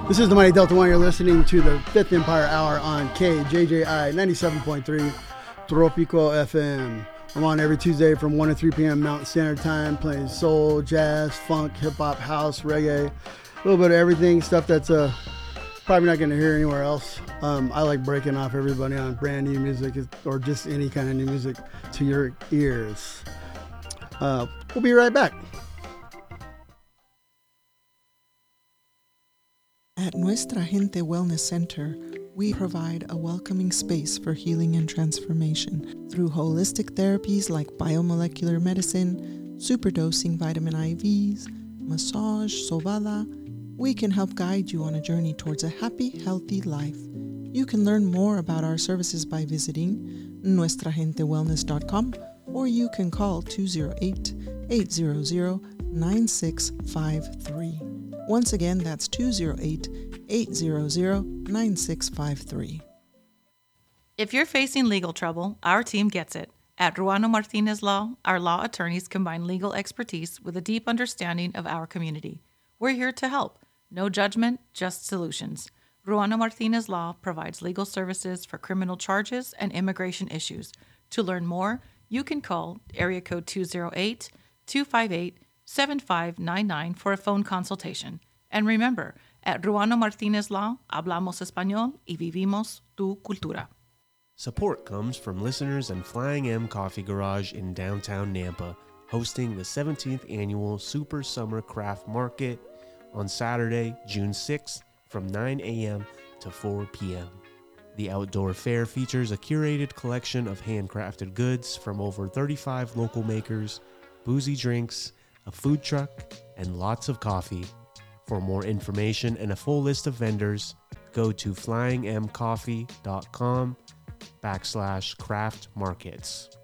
This is the Mighty Delta One. You're listening to the Fifth Empire Hour on KJJI 97.3 Tropico FM. I'm on every Tuesday from 1 to 3 p.m. Mountain Standard Time, playing soul, jazz, funk, hip-hop, house, reggae, a little bit of everything, stuff that's probably not going to hear anywhere else. I like breaking off everybody on brand new music or just any kind of new music to your ears. We'll be right back. At Nuestra Gente Wellness Center, we provide a welcoming space for healing and transformation through holistic therapies like biomolecular medicine, superdosing vitamin IVs, massage, sobada. We can help guide you on a journey towards a happy, healthy life. You can learn more about our services by visiting nuestragentewellness.com, or you can call 208-800-9653. Once again, that's 208-800-9653. If you're facing legal trouble, our team gets it. At Ruano Martinez Law, our law attorneys combine legal expertise with a deep understanding of our community. We're here to help. No judgment, just solutions. Ruano Martinez Law provides legal services for criminal charges and immigration issues. To learn more, you can call area code 208-258-7599 for a phone consultation. And remember, at Ruano Martinez Law, hablamos español y vivimos tu cultura. Support comes from listeners and Flying M Coffee Garage in downtown Nampa, hosting the 17th annual Super Summer Craft Market on Saturday, June 6th from 9 a.m. to 4 p.m. The outdoor fair features a curated collection of handcrafted goods from over 35 local makers, boozy drinks, a food truck, and lots of coffee. For more information and a full list of vendors, go to flyingmcoffee.com/craft markets.